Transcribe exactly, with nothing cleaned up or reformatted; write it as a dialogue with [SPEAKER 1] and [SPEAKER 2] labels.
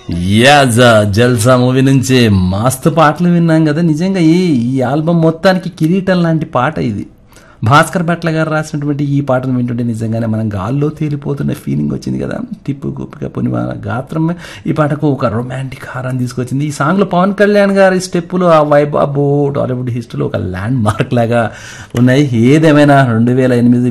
[SPEAKER 1] Yeah జ- జల్సా movie నుంచి మస్తు పాటలు విన్నాం కదా. నిజంగా ఈ ఈ ఆల్బమ్ మొత్తానికి కిరీటం లాంటి పాట ఇది. భాస్కర్ భట్ల గారు రాసినటువంటి ఈ పాటను వింటుంటే నిజంగానే మనం గాల్లో తేలిపోతున్న ఫీలింగ్ వచ్చింది కదా. టిప్పు గుప్పిక పునిమ గాత్రం ఈ పాటకు ఒక రొమాంటిక్ హారాన్ని తీసుకొచ్చింది. ఈ సాంగ్లో పవన్ కళ్యాణ్ గారి స్టెప్పులు ఆ వైబ్ అబ్బో టాలీవుడ్ హిస్టరీలో ఒక ల్యాండ్ మార్క్ లాగా ఉన్నాయి. ఏదేమైనా రెండు వేల ఎనిమిది